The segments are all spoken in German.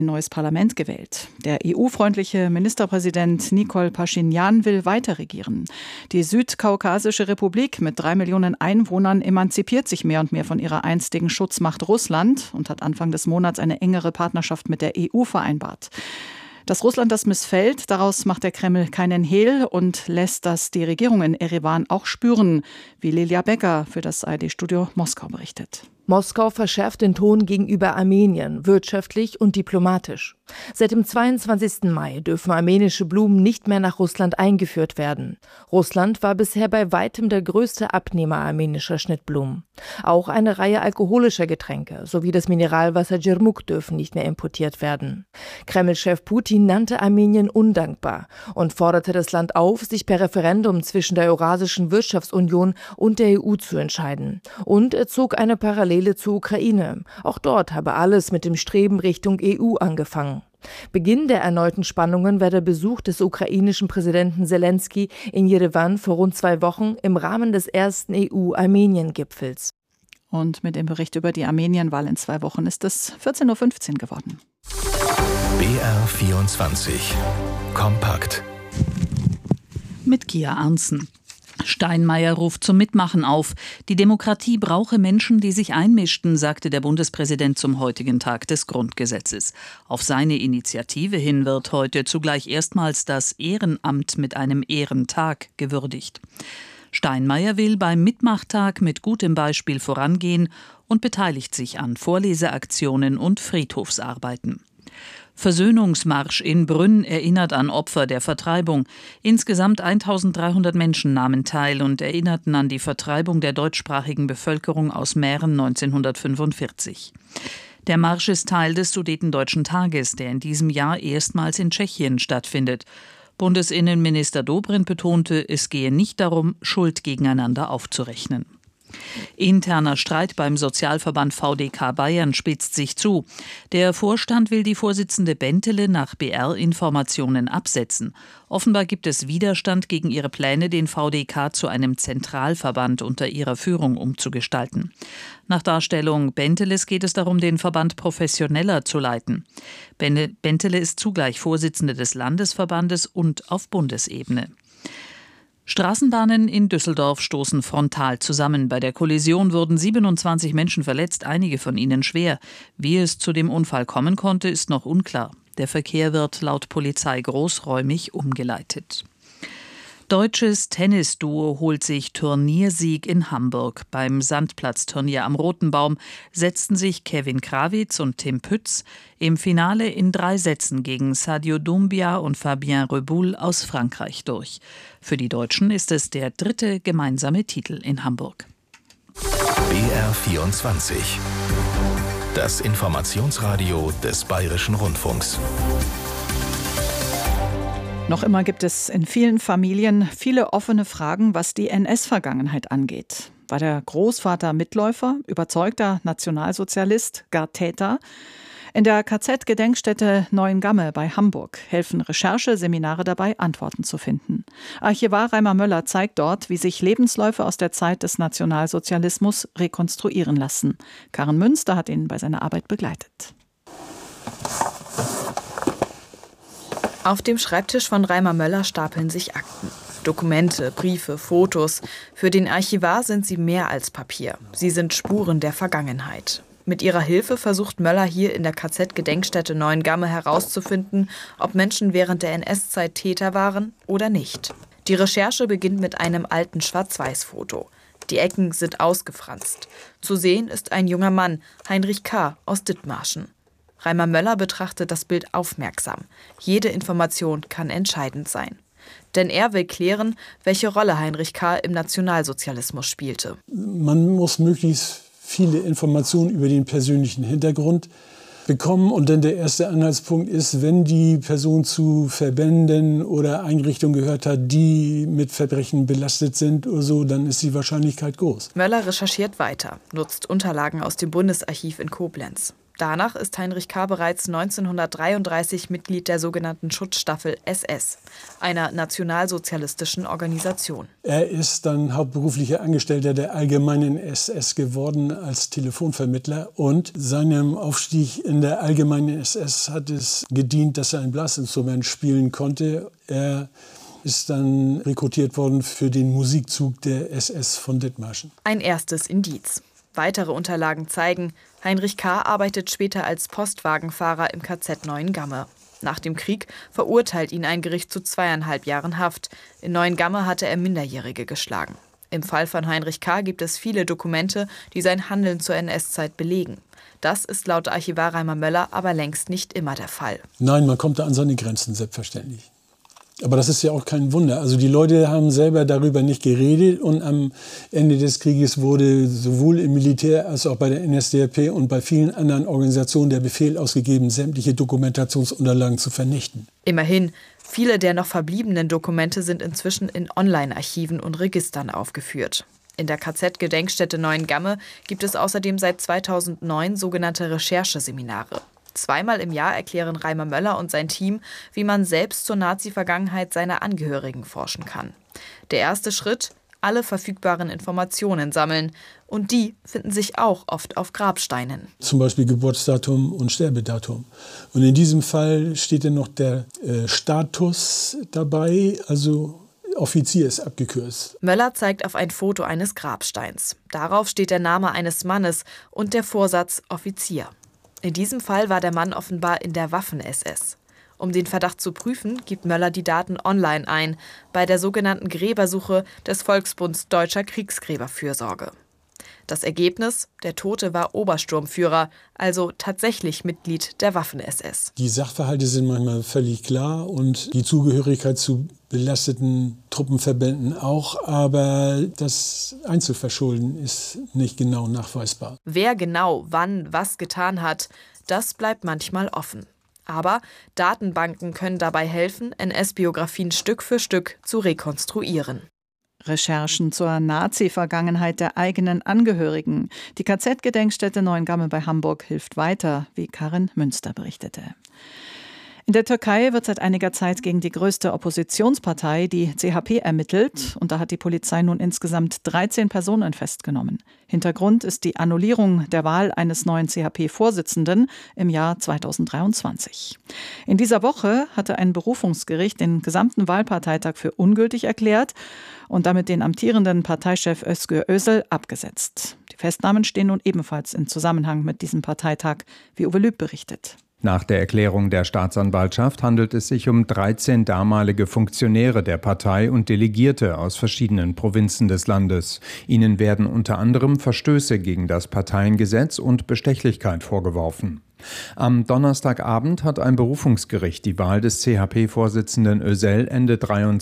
ein neues Parlament gewählt. Der EU-freundliche Ministerpräsident Nikol Paschinjan will weiter regieren. Die Südkaukasische Republik mit 3 Millionen Einwohnern emanzipiert sich mehr und mehr von ihrer einstigen Schutzmacht Russland und hat Anfang des Monats eine engere Partnerschaft mit der EU vereinbart. Dass Russland das missfällt, daraus macht der Kreml keinen Hehl und lässt das die Regierung in Erewan auch spüren, wie Lilia Becker für das ARD-Studio Moskau berichtet. Moskau verschärft den Ton gegenüber Armenien, wirtschaftlich und diplomatisch. Seit dem 22. Mai dürfen armenische Blumen nicht mehr nach Russland eingeführt werden. Russland war bisher bei weitem der größte Abnehmer armenischer Schnittblumen. Auch eine Reihe alkoholischer Getränke sowie das Mineralwasser Djermuk dürfen nicht mehr importiert werden. Kreml-Chef Putin nannte Armenien undankbar und forderte das Land auf, sich per Referendum zwischen der Eurasischen Wirtschaftsunion und der EU zu entscheiden. Und er zog eine Parallele zur Ukraine. Auch dort habe alles mit dem Streben Richtung EU angefangen. Beginn der erneuten Spannungen war der Besuch des ukrainischen Präsidenten Selenskyj in Jerewan vor rund 2 Wochen im Rahmen des ersten EU-Armenien-Gipfels. Und mit dem Bericht über die Armenienwahl in 2 Wochen ist es 14.15 Uhr geworden. BR24 Kompakt mit Kia Arntzen. Steinmeier ruft zum Mitmachen auf. Die Demokratie brauche Menschen, die sich einmischten, sagte der Bundespräsident zum heutigen Tag des Grundgesetzes. Auf seine Initiative hin wird heute zugleich erstmals das Ehrenamt mit einem Ehrentag gewürdigt. Steinmeier will beim Mitmachtag mit gutem Beispiel vorangehen und beteiligt sich an Vorleseaktionen und Friedhofsarbeiten. Versöhnungsmarsch in Brünn erinnert an Opfer der Vertreibung. Insgesamt 1300 Menschen nahmen teil und erinnerten an die Vertreibung der deutschsprachigen Bevölkerung aus Mähren 1945. Der Marsch ist Teil des Sudetendeutschen Tages, der in diesem Jahr erstmals in Tschechien stattfindet. Bundesinnenminister Dobrindt betonte, es gehe nicht darum, Schuld gegeneinander aufzurechnen. Interner Streit beim Sozialverband VDK Bayern spitzt sich zu. Der Vorstand will die Vorsitzende Bentele nach BR-Informationen absetzen. Offenbar gibt es Widerstand gegen ihre Pläne, den VDK zu einem Zentralverband unter ihrer Führung umzugestalten. Nach Darstellung Benteles geht es darum, den Verband professioneller zu leiten. Bentele ist zugleich Vorsitzende des Landesverbandes und auf Bundesebene. Straßenbahnen in Düsseldorf stoßen frontal zusammen. Bei der Kollision wurden 27 Menschen verletzt, einige von ihnen schwer. Wie es zu dem Unfall kommen konnte, ist noch unklar. Der Verkehr wird laut Polizei großräumig umgeleitet. Deutsches Tennisduo holt sich Turniersieg in Hamburg. Beim Sandplatzturnier am Roten Baum setzten sich Kevin Krawitz und Tim Pütz im Finale in 3 Sätzen gegen Sadio Doumbia und Fabien Reboul aus Frankreich durch. Für die Deutschen ist es der 3. gemeinsame Titel in Hamburg. BR24 Das Informationsradio des Bayerischen Rundfunks. Noch immer gibt es in vielen Familien viele offene Fragen, was die NS-Vergangenheit angeht. War der Großvater Mitläufer, überzeugter Nationalsozialist, gar Täter? In der KZ-Gedenkstätte Neuengamme bei Hamburg helfen Rechercheseminare dabei, Antworten zu finden. Archivar Reimer Möller zeigt dort, wie sich Lebensläufe aus der Zeit des Nationalsozialismus rekonstruieren lassen. Karen Münster hat ihn bei seiner Arbeit begleitet. Auf dem Schreibtisch von Reimer Möller stapeln sich Akten. Dokumente, Briefe, Fotos. Für den Archivar sind sie mehr als Papier. Sie sind Spuren der Vergangenheit. Mit ihrer Hilfe versucht Möller hier in der KZ-Gedenkstätte Neuengamme herauszufinden, ob Menschen während der NS-Zeit Täter waren oder nicht. Die Recherche beginnt mit einem alten Schwarz-Weiß-Foto. Die Ecken sind ausgefranst. Zu sehen ist ein junger Mann, Heinrich K. aus Dithmarschen. Reimer Möller betrachtet das Bild aufmerksam. Jede Information kann entscheidend sein. Denn er will klären, welche Rolle Heinrich K. im Nationalsozialismus spielte. Man muss möglichst viele Informationen über den persönlichen Hintergrund bekommen. Und dann der erste Anhaltspunkt ist, wenn die Person zu Verbänden oder Einrichtungen gehört hat, die mit Verbrechen belastet sind oder so, dann ist die Wahrscheinlichkeit groß. Möller recherchiert weiter, nutzt Unterlagen aus dem Bundesarchiv in Koblenz. Danach ist Heinrich K. bereits 1933 Mitglied der sogenannten Schutzstaffel SS, einer nationalsozialistischen Organisation. Er ist dann hauptberuflicher Angestellter der Allgemeinen SS geworden als Telefonvermittler. Und seinem Aufstieg in der Allgemeinen SS hat es gedient, dass er ein Blasinstrument spielen konnte. Er ist dann rekrutiert worden für den Musikzug der SS von Dithmarschen. Ein erstes Indiz. Weitere Unterlagen zeigen, Heinrich K. arbeitet später als Postwagenfahrer im KZ Neuengamme. Nach dem Krieg verurteilt ihn ein Gericht zu 2,5 Jahren Haft. In Neuengamme hatte er Minderjährige geschlagen. Im Fall von Heinrich K. gibt es viele Dokumente, die sein Handeln zur NS-Zeit belegen. Das ist laut Archivar Reimer Möller aber längst nicht immer der Fall. Nein, man kommt da an seine Grenzen, selbstverständlich. Aber das ist ja auch kein Wunder. Also die Leute haben selber darüber nicht geredet und am Ende des Krieges wurde sowohl im Militär als auch bei der NSDAP und bei vielen anderen Organisationen der Befehl ausgegeben, sämtliche Dokumentationsunterlagen zu vernichten. Immerhin, viele der noch verbliebenen Dokumente sind inzwischen in Online-Archiven und Registern aufgeführt. In der KZ-Gedenkstätte Neuengamme gibt es außerdem seit 2009 sogenannte Rechercheseminare. 2-mal im Jahr erklären Reimer Möller und sein Team, wie man selbst zur Nazi-Vergangenheit seiner Angehörigen forschen kann. Der erste Schritt: alle verfügbaren Informationen sammeln. Und die finden sich auch oft auf Grabsteinen. Zum Beispiel Geburtsdatum und Sterbedatum. Und in diesem Fall steht dann noch der Status dabei, also Offizier ist abgekürzt. Möller zeigt auf ein Foto eines Grabsteins. Darauf steht der Name eines Mannes und der Vorsatz Offizier. In diesem Fall war der Mann offenbar in der Waffen-SS. Um den Verdacht zu prüfen, gibt Möller die Daten online ein, bei der sogenannten Gräbersuche des Volksbunds Deutscher Kriegsgräberfürsorge. Das Ergebnis: der Tote war Obersturmführer, also tatsächlich Mitglied der Waffen-SS. Die Sachverhalte sind manchmal völlig klar und die Zugehörigkeit zu belasteten Truppenverbänden auch, aber das Einzelverschulden ist nicht genau nachweisbar. Wer genau wann was getan hat, das bleibt manchmal offen. Aber Datenbanken können dabei helfen, NS-Biografien Stück für Stück zu rekonstruieren. Recherchen zur Nazi-Vergangenheit der eigenen Angehörigen. Die KZ-Gedenkstätte Neuengamme bei Hamburg hilft weiter, wie Karin Münster berichtete. In der Türkei wird seit einiger Zeit gegen die größte Oppositionspartei, die CHP, ermittelt. Und da hat die Polizei nun insgesamt 13 Personen festgenommen. Hintergrund ist die Annullierung der Wahl eines neuen CHP-Vorsitzenden im Jahr 2023. In dieser Woche hatte ein Berufungsgericht den gesamten Wahlparteitag für ungültig erklärt und damit den amtierenden Parteichef Özgür Özel abgesetzt. Die Festnahmen stehen nun ebenfalls in Zusammenhang mit diesem Parteitag, wie Uwe Lüb berichtet. Nach der Erklärung der Staatsanwaltschaft handelt es sich um 13 damalige Funktionäre der Partei und Delegierte aus verschiedenen Provinzen des Landes. Ihnen werden unter anderem Verstöße gegen das Parteiengesetz und Bestechlichkeit vorgeworfen. Am Donnerstagabend hat ein Berufungsgericht die Wahl des CHP-Vorsitzenden Özel Ende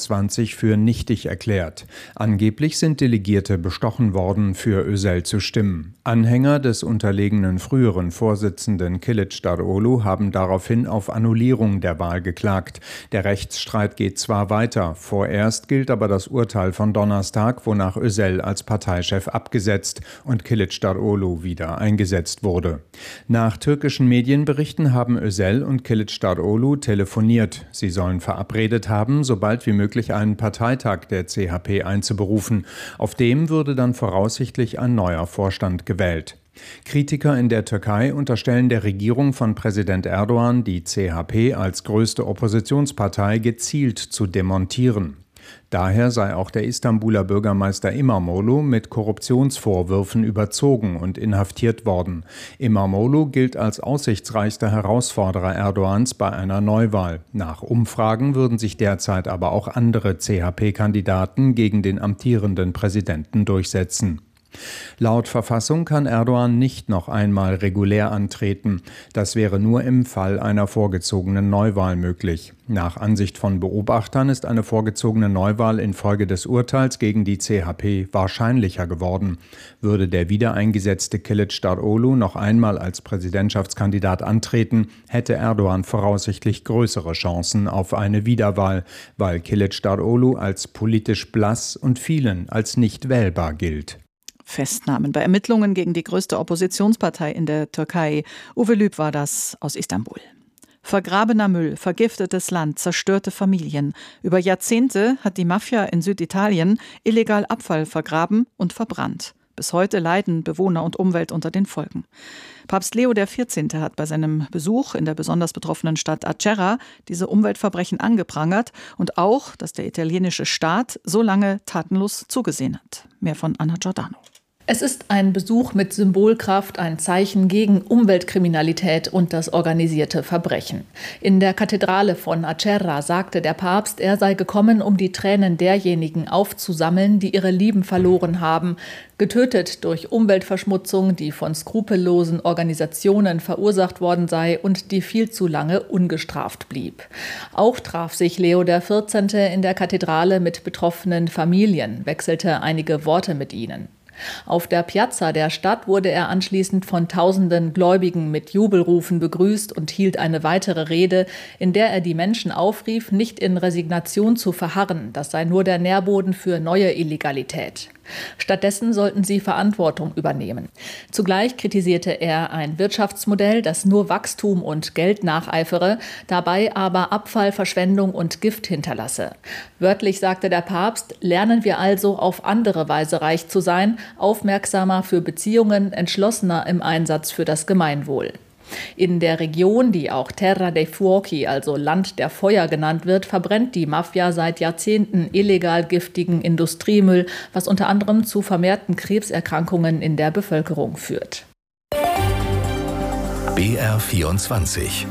23 für nichtig erklärt. Angeblich sind Delegierte bestochen worden, für Özel zu stimmen. Anhänger des unterlegenen früheren Vorsitzenden Kılıçdaroğlu haben daraufhin auf Annullierung der Wahl geklagt. Der Rechtsstreit geht zwar weiter, vorerst gilt aber das Urteil von Donnerstag, wonach Özel als Parteichef abgesetzt und Kılıçdaroğlu wieder eingesetzt wurde. Nach türkischen Medienberichten haben Özel und Kılıçdaroğlu telefoniert. Sie sollen verabredet haben, so bald wie möglich einen Parteitag der CHP einzuberufen. Auf dem würde dann voraussichtlich ein neuer Vorstand gewählt. Kritiker in der Türkei unterstellen der Regierung von Präsident Erdogan, die CHP als größte Oppositionspartei gezielt zu demontieren. Daher sei auch der Istanbuler Bürgermeister İmamoğlu mit Korruptionsvorwürfen überzogen und inhaftiert worden. İmamoğlu gilt als aussichtsreichster Herausforderer Erdogans bei einer Neuwahl. Nach Umfragen würden sich derzeit aber auch andere CHP-Kandidaten gegen den amtierenden Präsidenten durchsetzen. Laut Verfassung kann Erdogan nicht noch einmal regulär antreten. Das wäre nur im Fall einer vorgezogenen Neuwahl möglich. Nach Ansicht von Beobachtern ist eine vorgezogene Neuwahl infolge des Urteils gegen die CHP wahrscheinlicher geworden. Würde der wiedereingesetzte Kılıçdaroğlu noch einmal als Präsidentschaftskandidat antreten, hätte Erdogan voraussichtlich größere Chancen auf eine Wiederwahl, weil Kılıçdaroğlu als politisch blass und vielen als nicht wählbar gilt. Festnahmen bei Ermittlungen gegen die größte Oppositionspartei in der Türkei. Uwe Lüb war das aus Istanbul. Vergrabener Müll, vergiftetes Land, zerstörte Familien. Über Jahrzehnte hat die Mafia in Süditalien illegal Abfall vergraben und verbrannt. Bis heute leiden Bewohner und Umwelt unter den Folgen. Papst Leo XIV. Hat bei seinem Besuch in der besonders betroffenen Stadt Acerra diese Umweltverbrechen angeprangert und auch, dass der italienische Staat so lange tatenlos zugesehen hat. Mehr von Anna Giordano. Es ist ein Besuch mit Symbolkraft, ein Zeichen gegen Umweltkriminalität und das organisierte Verbrechen. In der Kathedrale von Acerra sagte der Papst, er sei gekommen, um die Tränen derjenigen aufzusammeln, die ihre Lieben verloren haben, getötet durch Umweltverschmutzung, die von skrupellosen Organisationen verursacht worden sei und die viel zu lange ungestraft blieb. Auch traf sich Leo XIV. In der Kathedrale mit betroffenen Familien, wechselte einige Worte mit ihnen. Auf der Piazza der Stadt wurde er anschließend von tausenden Gläubigen mit Jubelrufen begrüßt und hielt eine weitere Rede, in der er die Menschen aufrief, nicht in Resignation zu verharren. Das sei nur der Nährboden für neue Illegalität. Stattdessen sollten sie Verantwortung übernehmen. Zugleich kritisierte er ein Wirtschaftsmodell, das nur Wachstum und Geld nacheifere, dabei aber Abfall, Verschwendung und Gift hinterlasse. Wörtlich sagte der Papst, lernen wir also auf andere Weise reich zu sein, aufmerksamer für Beziehungen, entschlossener im Einsatz für das Gemeinwohl. In der Region, die auch Terra dei Fuochi, also Land der Feuer genannt wird, verbrennt die Mafia seit Jahrzehnten illegal giftigen Industriemüll, was unter anderem zu vermehrten Krebserkrankungen in der Bevölkerung führt. BR24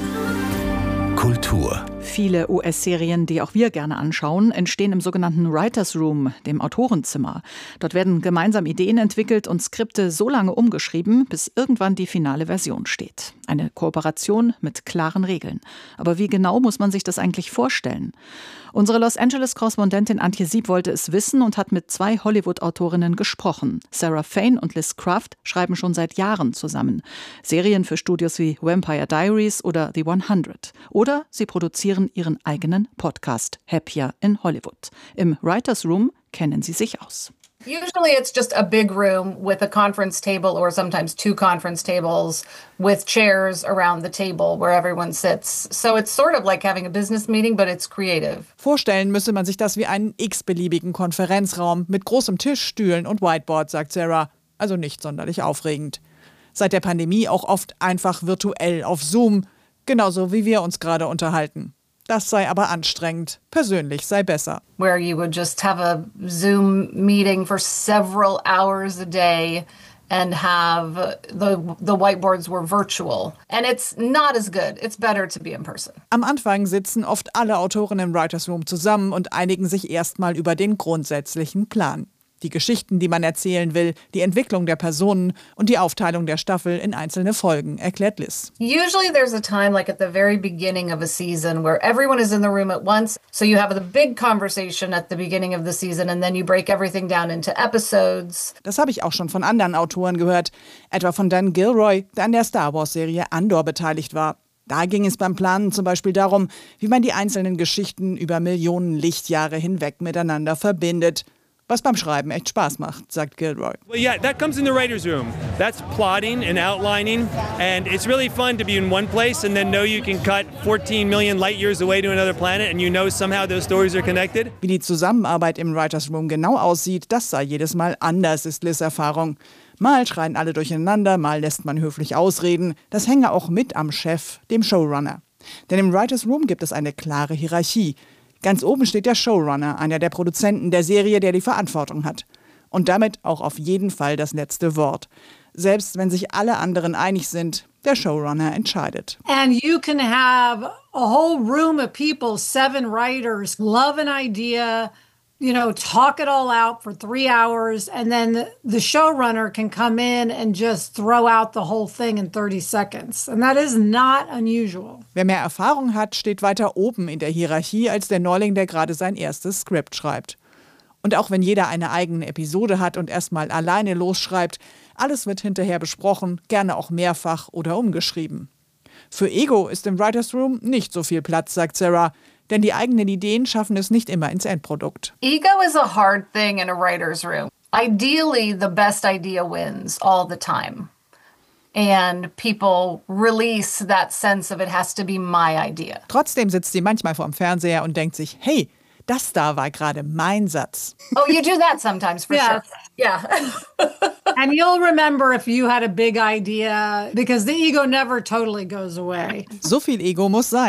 Kultur. Viele US-Serien, die auch wir gerne anschauen, entstehen im sogenannten Writers' Room, dem Autorenzimmer. Dort werden gemeinsam Ideen entwickelt und Skripte so lange umgeschrieben, bis irgendwann die finale Version steht. Eine Kooperation mit klaren Regeln. Aber wie genau muss man sich das eigentlich vorstellen? Unsere Los Angeles-Korrespondentin Antje Sieb wollte es wissen und hat mit 2 Hollywood-Autorinnen gesprochen. Sarah Fain und Liz Craft schreiben schon seit Jahren zusammen. Serien für Studios wie Vampire Diaries oder The 100. Oder sie produzieren ihren eigenen Podcast, Happier in Hollywood. Im Writers' Room kennen sie sich aus. Usually it's just a big room with a conference table or sometimes 2 conference tables with chairs around the table where everyone sits. So it's sort of like having a business meeting, but it's creative. Vorstellen müsse man sich das wie einen x-beliebigen Konferenzraum mit großem Tisch, Stühlen und Whiteboard, sagt Sarah. Also nicht sonderlich aufregend. Seit der Pandemie auch oft einfach virtuell auf Zoom, genauso wie wir uns gerade unterhalten. Das sei aber anstrengend. Persönlich sei besser. Where you would just have a Zoom meeting for several hours a day and have the whiteboards were virtual. And it's not as good. It's better to be in person. Am Anfang sitzen oft alle Autoren im Writers' Room zusammen und einigen sich erstmal über den grundsätzlichen Plan. Die Geschichten, die man erzählen will, die Entwicklung der Personen und die Aufteilung der Staffel in einzelne Folgen, erklärt Liz. Usually there's a time like at the very beginning of a season where everyone is in the room at once. So you have the big conversation at the beginning of the season and then you break everything down into episodes. Das habe ich auch schon von anderen Autoren gehört, etwa von Dan Gilroy, der an der Star-Wars-Serie Andor beteiligt war. Da ging es beim Planen zum Beispiel darum, wie man die einzelnen Geschichten über Millionen Lichtjahre hinweg miteinander verbindet. Was beim Schreiben echt Spaß macht, sagt Gilroy. Well, yeah, that comes in the writer's room. That's plotting and outlining, and it's really fun to be in one place and then know you can cut 14 million light years away to another planet and you know somehow those stories are connected. Wie die Zusammenarbeit im Writers' Room genau aussieht, das sei jedes Mal anders, ist Liz' Erfahrung. Mal schreien alle durcheinander, mal lässt man höflich ausreden. Das hänge auch mit am Chef, dem Showrunner. Denn im Writers' Room gibt es eine klare Hierarchie. Ganz oben steht der Showrunner, einer der Produzenten der Serie, der die Verantwortung hat. Und damit auch auf jeden Fall das letzte Wort. Selbst wenn sich alle anderen einig sind, der Showrunner entscheidet. And you can have a whole room of people, 7 writers, love an idea, talk it all out for 3 hours, and then the showrunner can come in and just throw out the whole thing in 30 seconds. And that is not unusual. Wer mehr Erfahrung hat, steht weiter oben in der Hierarchie als der Neuling, der gerade sein erstes Skript schreibt. Und auch wenn jeder eine eigene Episode hat und erstmal alleine losschreibt, alles wird hinterher besprochen, gerne auch mehrfach oder umgeschrieben. Für Ego ist im Writers' Room nicht so viel Platz, sagt Sarah. Denn die eigenen Ideen schaffen es nicht immer ins Endprodukt. Ego is a hard thing in a writer's room. Ideally, the best idea wins all the time. And people release that sense of it has to be my idea. Trotzdem sitzt sie manchmal vorm Fernseher und denkt sich, hey, das da war gerade mein Satz. Oh, you do that sometimes, for sure. Yeah. And you'll remember if you had a big idea, because the ego never totally goes away. So viel Ego muss sein.